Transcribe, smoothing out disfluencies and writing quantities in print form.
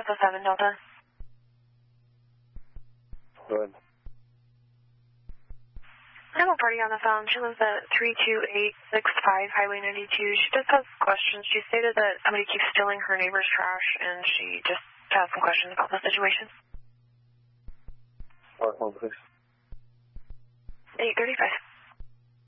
Alpha 7 Delta. Go ahead. I have a party on the phone. She lives at 32865 Highway 92. She just has questions. She stated that somebody keeps stealing her neighbor's trash, and she just has some questions about the situation. Phone, please. 835.